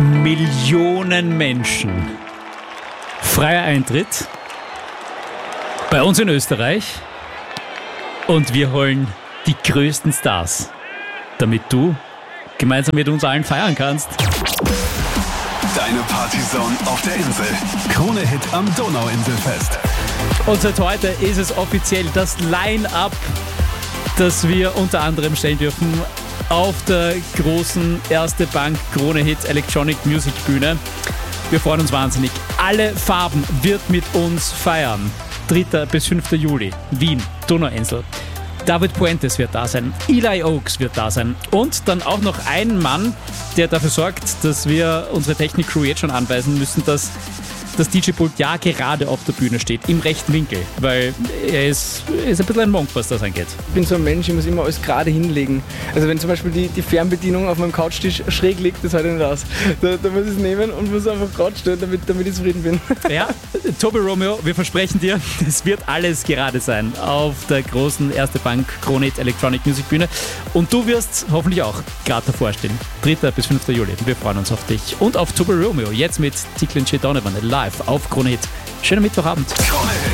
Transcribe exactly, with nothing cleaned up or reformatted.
Millionen Menschen. Freier Eintritt bei uns in Österreich und wir holen die größten Stars, damit du gemeinsam mit uns allen feiern kannst. Deine Partyzone auf der Insel. Krone-Hit am Donauinselfest. Und seit heute ist es offiziell das Line-Up, das wir unter anderem stellen dürfen auf der großen Erste Bank Krone-Hit Electronic Music Bühne. Wir freuen uns wahnsinnig. Alle Farben wird mit uns feiern. dritter bis fünfter Juli, Wien, Donauinsel. David Puentes wird da sein, Eli Oaks wird da sein und dann auch noch ein Mann, der dafür sorgt, dass wir unsere Technik-Crew jetzt schon anweisen müssen, dass das D J-Pult ja gerade auf der Bühne steht, im rechten Winkel, weil er ist, er ist ein bisschen ein Monk, was das angeht. Ich bin so ein Mensch, ich muss immer alles gerade hinlegen. Also wenn zum Beispiel die, die Fernbedienung auf meinem Couchtisch schräg liegt, das halte ich nicht aus. Da, da muss ich es nehmen und muss einfach gerade stellen, damit, damit ich zufrieden bin. Ja, Tobi Romeo, wir versprechen dir, es wird alles gerade sein auf der großen Erste Bank Krone-Hit Electronic Music Bühne und du wirst hoffentlich auch gerade davor stehen. dritter bis fünfter Juli, wir freuen uns auf dich und auf Tobi Romeo, jetzt mit Declan J. Donovan live auf Krone-Hit. Schönen Mittwochabend. Krone-Hit.